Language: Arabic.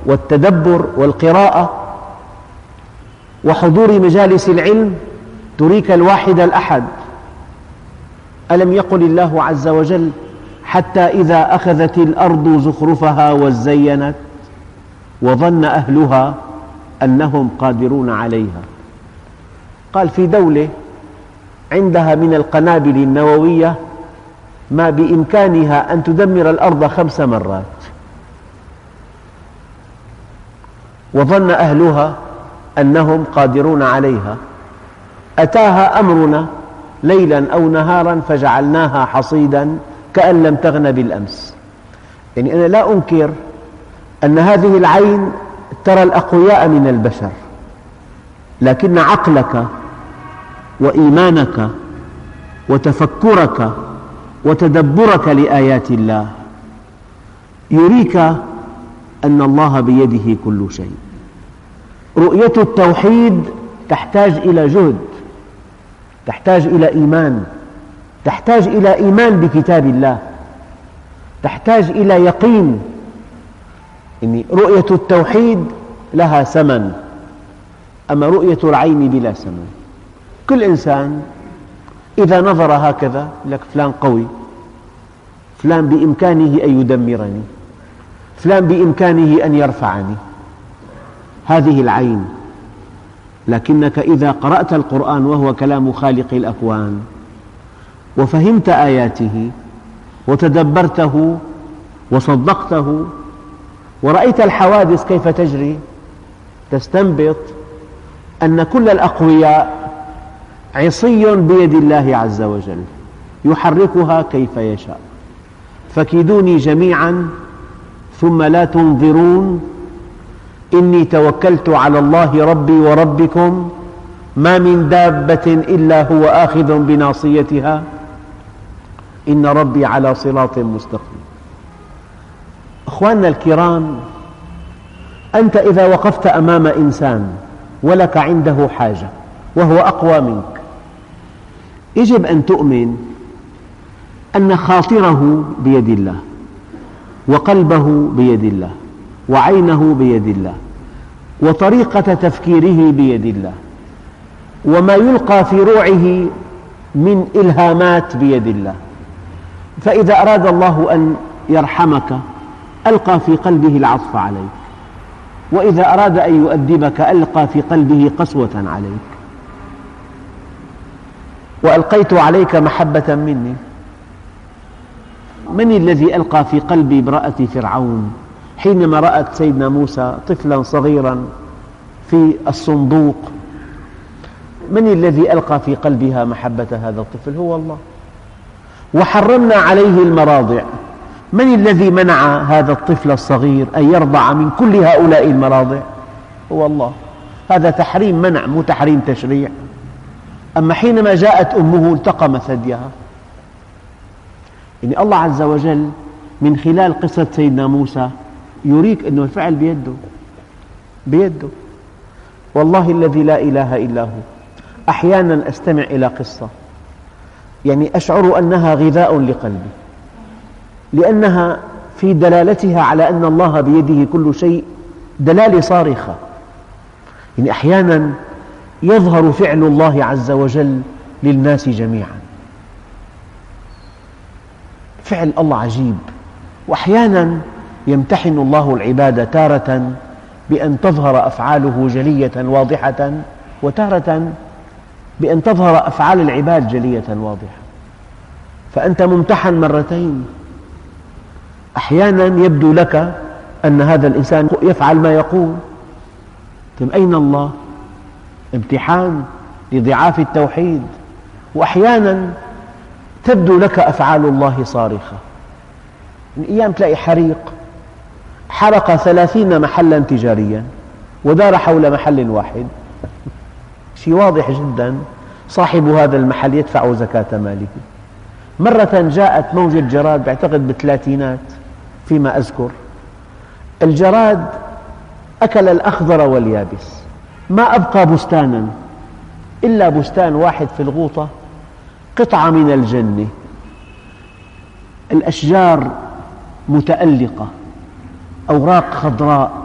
والتدبر والقراءة وحضور مجالس العلم تريك الواحد الأحد. ألم يقل الله عز وجل: حتى إذا أخذت الأرض زخرفها وزينت وظن أهلها أنهم قادرون عليها. قال في دولة عندها من القنابل النووية ما بإمكانها أن تدمر الأرض 5 مرات، وظن أهلها أنهم قادرون عليها. أتاها أمرنا ليلا أو نهارا فجعلناها حصيدا كأن لم تغن بالأمس. يعني أنا لا أنكر أن هذه العين ترى الأقوياء من البشر، لكن عقلك وإيمانك وتفكرك وتدبرك لآيات الله يريك أن الله بيده كل شيء. رؤية التوحيد تحتاج إلى جهد، تحتاج إلى إيمان، تحتاج إلى إيمان بكتاب الله، تحتاج إلى يقين. إن رؤية التوحيد لها ثمن، أما رؤية العين بلا ثمن. كل إنسان إذا نظر هكذا يقول لك فلان قوي، فلان بإمكانه أن يدمرني، فلان بإمكانه أن يرفعني. هذه العين. لكنك إذا قرأت القرآن وهو كلام خالق الأكوان وفهمت آياته وتدبرته وصدقته ورأيت الحوادث كيف تجري، تستنبط أن كل الأقوياء عصي بيد الله عز وجل يحركها كيف يشاء. فكيدوني جميعا ثم لا تنظرون إني توكلت على الله ربي وربكم ما من دابة إلا هو آخذ بناصيتها إن ربي على صراط مستقيم. أخواننا الكرام، أنت إذا وقفت أمام إنسان ولك عنده حاجة وهو أقوى منك، يجب أن تؤمن أن خاطره بيد الله، وقلبه بيد الله، وعينه بيد الله، وطريقة تفكيره بيد الله، وما يلقى في روعه من إلهامات بيد الله. فإذا أراد الله أن يرحمك ألقى في قلبه العطف عليك، وإذا أراد أن يؤدبك ألقى في قلبه قسوة عليك. وألقيت عليك محبة مني. من الذي ألقى في قلب امرأة فرعون حينما رأت سيدنا موسى طفلا صغيرا في الصندوق؟ من الذي ألقى في قلبها محبة هذا الطفل؟ هو الله. وحرمنا عليه المراضع. من الذي منع هذا الطفل الصغير أن يرضع من كل هؤلاء المراضع؟ هو الله. هذا تحريم منع، مو تحريم تشريع. أما حينما جاءت أمه التقم ثديها. يعني الله عز وجل من خلال قصة سيدنا موسى يريك أن الفعل بيده. والله الذي لا إله إلا هو، أحيانا أستمع إلى قصة يعني أشعر أنها غذاء لقلبي، لأنها في دلالتها على أن الله بيده كل شيء دلالة صارخة. يعني أحيانا يظهر فعل الله عز وجل للناس جميعا، فعل الله عجيب. وأحيانا يمتحن الله العباد تارة بأن تظهر أفعاله جلية واضحة، وتارة بأن تظهر أفعال العباد جلية واضحة. فأنت ممتحن مرتين. أحيانا يبدو لك أن هذا الإنسان يفعل ما يقول، أين الله؟ امتحان لضعاف التوحيد. وأحيانا تبدو لك أفعال الله صارخة. من أيام تلاقي حريق حرق 30 محلا تجاريا ودار حول محل واحد، شيء واضح جدا، صاحب هذا المحل يدفع زكاة ماله. مرة جاءت موجة جراد بعتقد بالثلاثينات فيما أذكر، الجراد أكل الأخضر واليابس، ما أبقى بستانا إلا بستان واحد في الغوطة، قطعة من الجنة، الأشجار متألقة، أوراق خضراء،